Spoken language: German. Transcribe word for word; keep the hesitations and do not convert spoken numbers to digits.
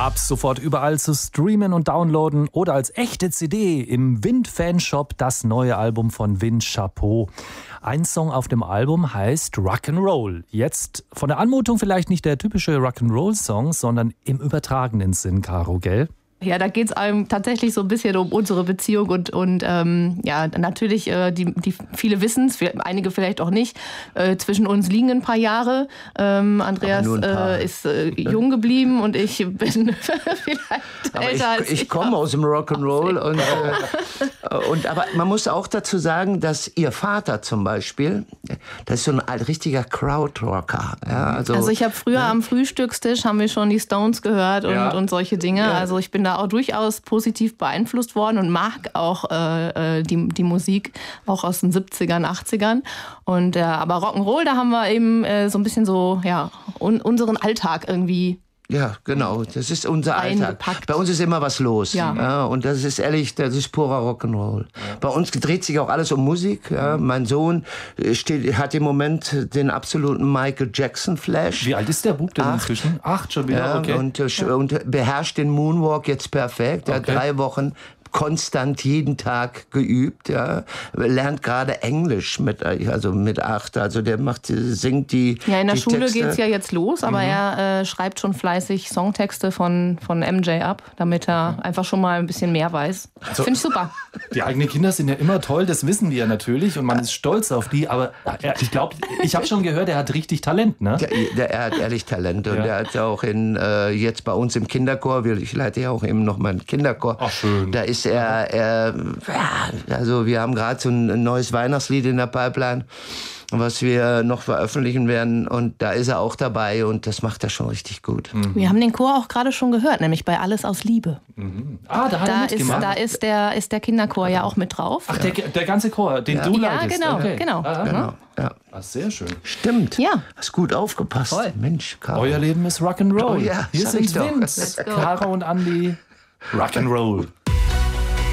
Ab sofort überall zu streamen und downloaden oder als echte C D im Wind-Fanshop das neue Album von Wind Chapeau. Ein Song auf dem Album heißt Rock'n'Roll. Jetzt von der Anmutung vielleicht nicht der typische Rock'n'Roll-Song, sondern im übertragenen Sinn, Caro, gell? Ja, da geht es einem tatsächlich so ein bisschen um unsere Beziehung und, und ähm, ja, natürlich, äh, die, die viele wissen es, einige vielleicht auch nicht, äh, zwischen uns liegen ein paar Jahre. Ähm, Andreas äh, ist äh, jung geblieben und ich bin vielleicht aber älter ich, als ich. Ich komme aus dem Rock'n'Roll. Und, äh, und, aber man muss auch dazu sagen, dass ihr Vater zum Beispiel, das ist so ein richtiger Crowdrocker. Ja, also, also ich habe früher ja. am Frühstückstisch, haben wir schon die Stones gehört und, ja. und solche Dinge. Ja. Also ich bin da auch durchaus positiv beeinflusst worden und mag auch äh, die, die Musik, auch aus den siebzigern, achtzigern. Und, äh, aber Rock'n'Roll, da haben wir eben äh, so ein bisschen so ja, un, unseren Alltag irgendwie. Ja, genau, das ist unser Alltag. Eingepackt. Bei uns ist immer was los. Ja. Ja, und das ist ehrlich, das ist purer Rock'n'Roll. Ja. Bei uns dreht sich auch alles um Musik. Ja. Mein Sohn steht, hat im Moment den absoluten Michael Jackson-Flash. Wie alt ist der Bub denn Acht. inzwischen? Acht schon wieder, Ja, okay. und, und beherrscht den Moonwalk jetzt perfekt. Er Okay. hat drei Wochen konstant jeden Tag geübt, ja, lernt gerade Englisch mit, also mit acht, also der macht, singt die Ja, in der die Schule Texte. geht's ja jetzt los, aber mhm. er äh, schreibt schon fleißig Songtexte von, von M J ab, damit er mhm. einfach schon mal ein bisschen mehr weiß. Also, finde ich super. Die eigenen Kinder sind ja immer toll, das wissen wir natürlich und man ist stolz auf die, aber er, ich glaube, ich habe schon gehört, er hat richtig Talent, ne? Der, der, er hat ehrlich Talent und ja. er hat auch in, äh, jetzt bei uns im Kinderchor, ich leite ja auch eben noch meinen Kinderchor, Ach, schön. Da ist er, er ja, also wir haben gerade so ein neues Weihnachtslied in der Pipeline, was wir noch veröffentlichen werden und da ist er auch dabei und das macht er schon richtig gut. Mhm. Wir haben den Chor auch gerade schon gehört, nämlich bei Alles aus Liebe. Mhm. Ah, da hat da er ist, mitgemacht. Da ist der, ist der Kinderchor ja auch mit drauf. Ach, der, der ganze Chor, den ja. du Ja, leitest. genau, okay. genau. Ah, Genau, ja. ah, sehr schön. Stimmt. Ja. Hast gut aufgepasst. Toll. Mensch, Caro. Euer Leben ist Rock'n'Roll. Oh ja, Hier sag sind ich doch. Vince, Caro und Andi. Rock'n'Roll.